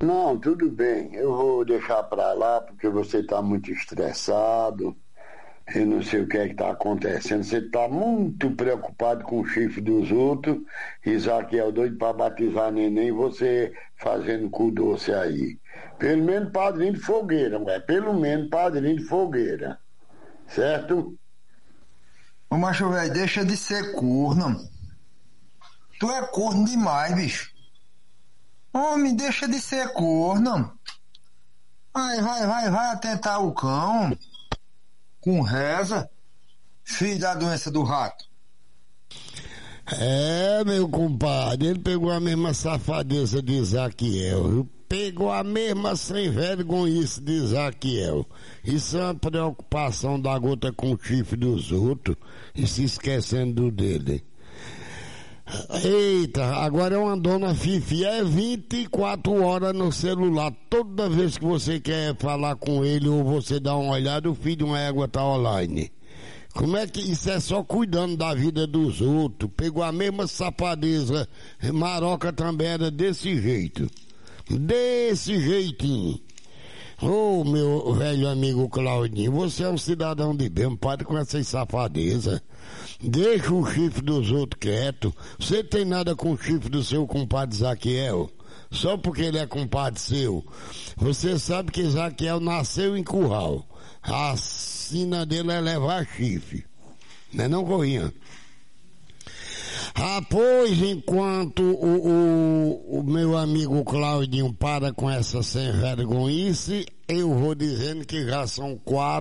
Não, tudo bem. Eu vou deixar para lá porque você está muito estressado. Eu não sei o que é que está acontecendo. Você está muito preocupado com o chifre dos outros. Isaquiel doido para batizar neném, você fazendo cu doce aí. Pelo menos padrinho de fogueira, ué. Pelo menos padrinho de fogueira. Certo? Ô macho velho, deixa de ser corno. Tu é corno demais, bicho. Homem, deixa de ser corno. Vai atentar o cão. Com reza. Filho da doença do rato. Meu compadre, ele pegou a mesma safadeza de Isaquiel, viu? Pegou a mesma sem vergonhice de Isaquiel. Isso é uma preocupação da gota com o chifre dos outros e se esquecendo dele. Eita, agora é uma dona Fifi, 24 horas no celular. Toda vez que você quer falar com ele ou você dá uma olhada, o filho de uma égua tá online. Como é que isso é só cuidando da vida dos outros? Pegou a mesma safadeza. Maroca também era desse jeito. Desse jeitinho. Ô, meu velho amigo Claudinho, você é um cidadão de bem, pare com essas safadezas. Deixa o chifre dos outros quieto. Você tem nada com o chifre do seu compadre Isaquiel? Só porque ele é compadre seu. Você sabe que Isaquiel nasceu em curral. A sina dele é levar chifre. Não é não, Corrinha? Pois enquanto o meu amigo Claudinho para com essa sem vergonhice, eu vou dizendo que já são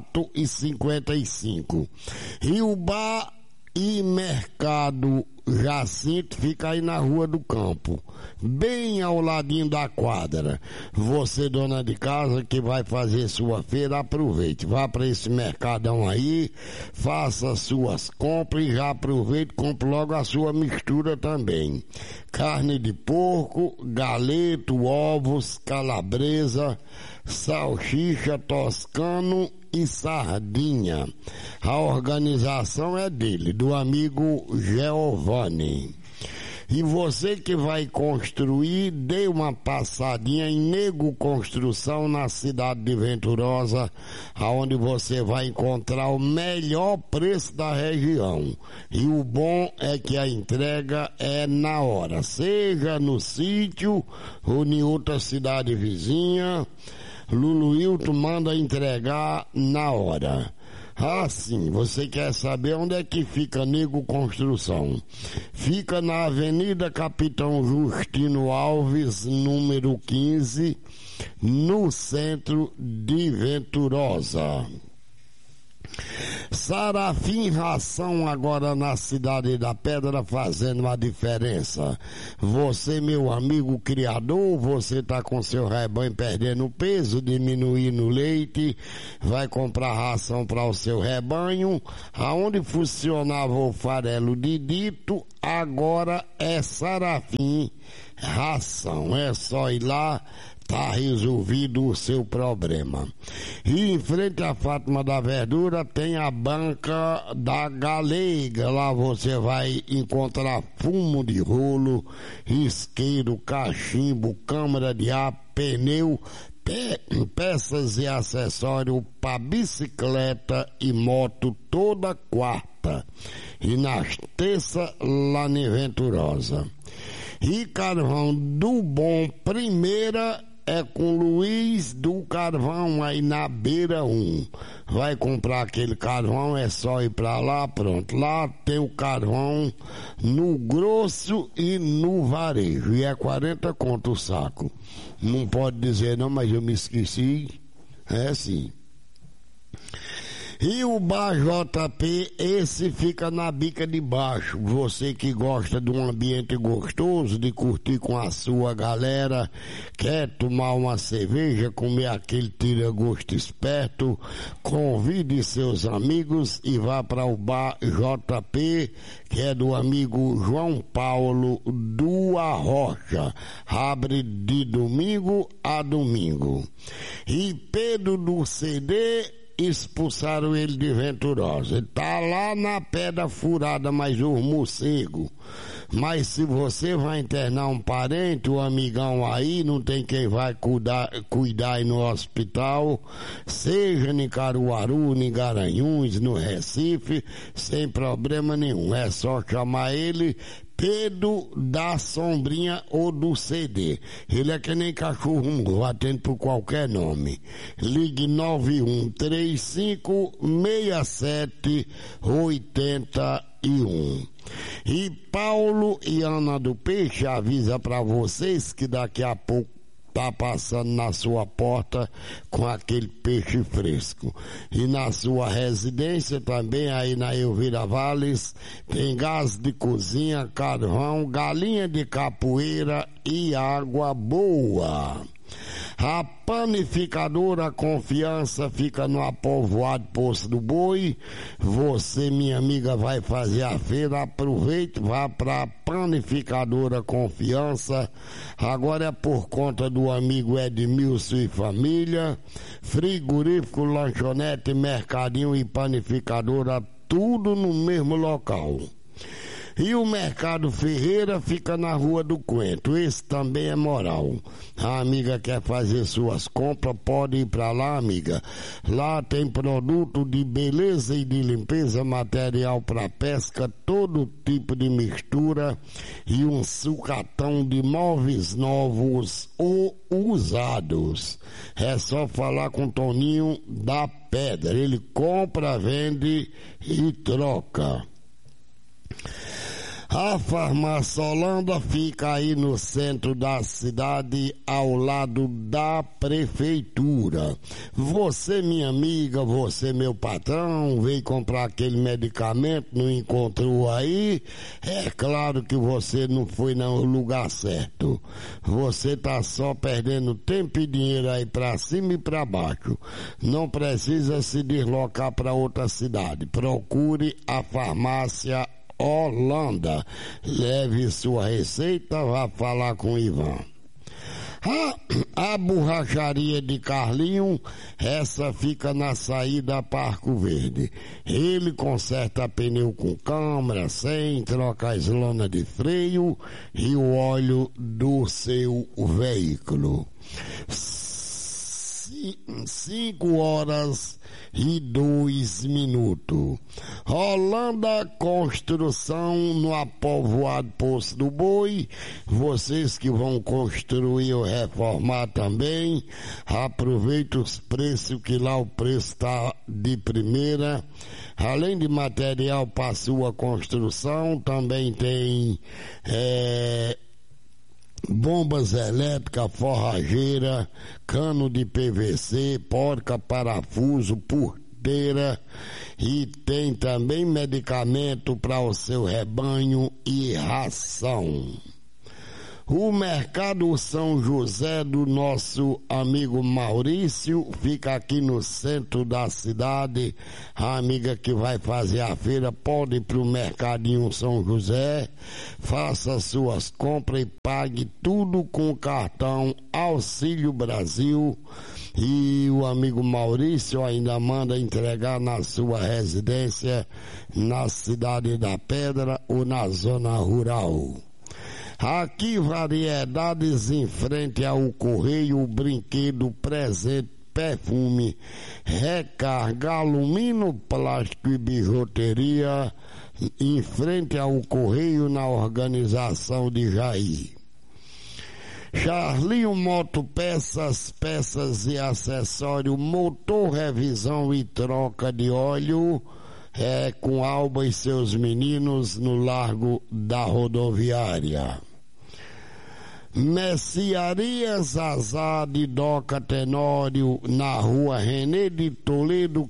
4h55. E o bar e mercado Jacinto fica aí na Rua do Campo, bem ao ladinho da quadra. Você, dona de casa, que vai fazer sua feira, aproveite. Vá para esse mercadão aí, faça suas compras e já aproveite e compre logo a sua mistura também. Carne de porco, galeto, ovos, calabresa, salsicha, toscano e sardinha. A organização é dele, do amigo Giovanni. E você que vai construir, dê uma passadinha em Nego Construção, na cidade de Venturosa, aonde você vai encontrar o melhor preço da região. E o bom é que a entrega é na hora, seja no sítio ou em outra cidade vizinha. Lulu Hilton manda entregar na hora. Sim, você quer saber onde é que fica Nego Construção? Fica na Avenida Capitão Justino Alves, número 15, no centro de Venturosa. Sarafim Ração agora na Cidade da Pedra, fazendo uma diferença. Você, meu amigo criador, você tá com seu rebanho perdendo peso, diminuindo o leite, vai comprar ração para o seu rebanho. Aonde funcionava o farelo de dito, agora é Sarafim Ração. É só ir lá, tá resolvido o seu problema. E em frente à Fátima da Verdura tem a Banca da Galega. Lá você vai encontrar fumo de rolo, isqueiro, cachimbo, câmara de ar, pneu, peças e acessórios para bicicleta e moto toda quarta. E nas terças lá em Venturosa. E carvão do bom primeira é com Luiz do Carvão, aí na Beira 1. Vai comprar aquele carvão, é só ir pra lá, pronto. Lá tem o carvão no grosso e no varejo. E é 40 conto o saco. Não pode dizer não, mas eu me esqueci. É sim. E o Bar JP, esse fica na Bica de Baixo. Você que gosta de um ambiente gostoso, de curtir com a sua galera, quer tomar uma cerveja, comer aquele tira-gosto esperto, convide seus amigos e vá para o Bar JP, que é do amigo João Paulo do Arrocha. Abre de domingo a domingo. E Pedro do CD, expulsaram ele de Venturosa. Ele tá lá na Pedra Furada, mas os morcegos Mas se você vai internar um parente, um amigão aí, não tem quem vai cuidar aí no hospital, seja em Caruaru, em Garanhuns, no Recife, sem problema nenhum. É só chamar ele Pedro da Sombrinha ou do CD. Ele é que nem cachorro morto, atende por qualquer nome. Ligue 91356781. E Paulo e Ana do Peixe avisa para vocês que daqui a pouco tá passando na sua porta com aquele peixe fresco. E na sua residência também, aí na Elvira Valles, tem gás de cozinha, carvão, galinha de capoeira e água boa. A panificadora Confiança fica no Apovoado Poço do Boi. Você, minha amiga, vai fazer a feira, aproveite, vá para a panificadora Confiança. Agora é por conta do amigo Edmilson e família. Frigorífico, lanchonete, mercadinho e panificadora, tudo no mesmo local. E o Mercado Ferreira fica na Rua do Coentro. Esse também é moral. A amiga quer fazer suas compras, pode ir para lá, amiga. Lá tem produto de beleza e de limpeza, material para pesca, todo tipo de mistura e um sucatão de móveis novos ou usados. É só falar com o Toninho da Pedra. Ele compra, vende e troca. A Farmácia Holanda fica aí no centro da cidade, ao lado da prefeitura. Você, minha amiga, você, meu patrão, veio comprar aquele medicamento, não encontrou aí? É claro que você não foi no lugar certo. Você tá só perdendo tempo e dinheiro aí pra cima e pra baixo. Não precisa se deslocar para outra cidade. Procure a Farmácia Holanda. Leve sua receita, vá falar com o Ivan. A borracharia de Carlinho, essa fica na saída Parco Verde. Ele conserta pneu com câmara, sem, troca as lonas de freio e o óleo do seu veículo. 5h02. Holanda Construção no Apovoado Poço do Boi. Vocês que vão construir ou reformar também, aproveita os preços, que lá o preço está de primeira. Além de material para sua construção, também tem bombas elétricas, forrageira, cano de PVC, porca, parafuso, porteira, e tem também medicamento para o seu rebanho e ração. O Mercado São José do nosso amigo Maurício fica aqui no centro da cidade. A amiga que vai fazer a feira pode ir para o Mercadinho São José, faça suas compras e pague tudo com o cartão Auxílio Brasil. E o amigo Maurício ainda manda entregar na sua residência, na Cidade da Pedra ou na zona rural. Aqui, variedades em frente ao Correio, brinquedo, presente, perfume, recarga, alumínio, plástico e bijuteria, em frente ao Correio, na organização de Jair. Charlinho Motopeças, peças e acessório, motor, revisão e troca de óleo, com Alba e seus meninos no Largo da Rodoviária. Mercearia Zazá de Doca Tenório, na Rua René de Toledo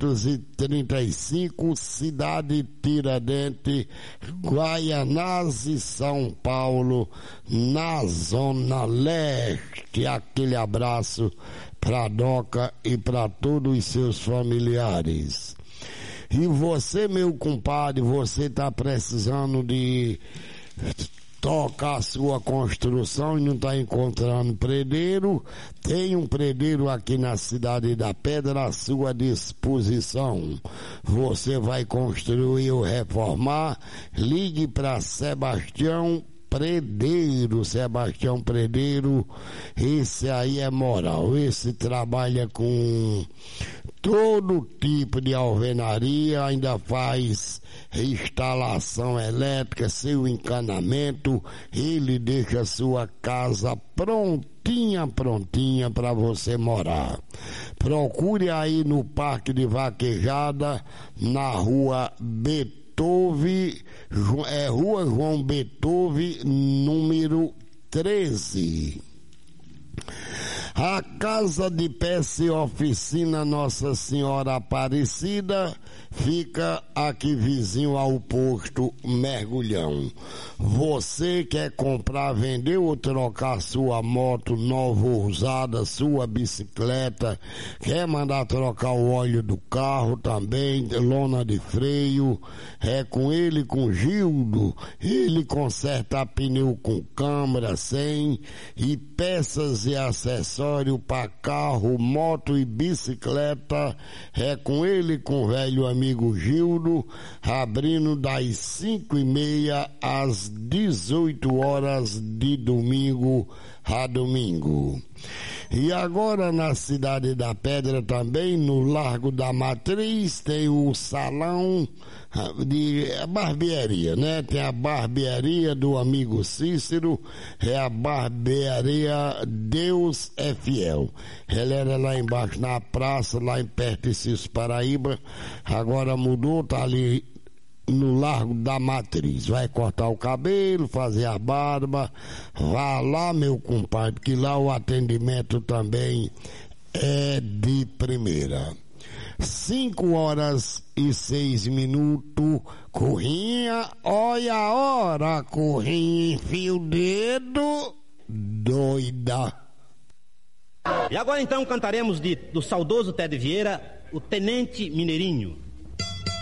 535, Cidade Tiradentes, Guaianazes, São Paulo, na Zona Leste. Aquele abraço para Doca e para todos os seus familiares. E você, meu compadre, você tá precisando de toca a sua construção e não está encontrando predeiro, tem um predeiro aqui na Cidade da Pedra à sua disposição. Você vai construir ou reformar, ligue para Sebastião Predeiro, esse aí é moral, esse trabalha com todo tipo de alvenaria, ainda faz instalação elétrica, seu encanamento, ele deixa sua casa prontinha para você morar. Procure aí no Parque de Vaquejada, na Rua Rua João Beethoven, número 13. A Casa de Peça e Oficina Nossa Senhora Aparecida fica aqui vizinho ao posto Mergulhão. Você quer comprar, vender ou trocar sua moto nova ou usada, sua bicicleta, quer mandar trocar o óleo do carro também, lona de freio, é com ele, com Gildo. Ele conserta pneu com câmara, sem, e peças e acessórios para carro, moto e bicicleta, é com ele, com o velho amigo Gildo, abrindo das 5h30 às 18 horas de domingo a domingo. E agora na Cidade da Pedra também, no Largo da Matriz, tem o salão de barbearia, né? Tem a barbearia do amigo Cícero, é a barbearia Deus é Fiel. Ela era lá embaixo na praça, lá em perto de Cícero Paraíba, agora mudou, tá ali no Largo da Matriz. Vai cortar o cabelo, fazer a barba, vá lá, meu compadre, que lá o atendimento também é de primeira. 5h06, Corrinha, olha a hora, Corrinha, enfia o dedo, doida. E agora então cantaremos do saudoso Ted Vieira, o Tenente Mineirinho.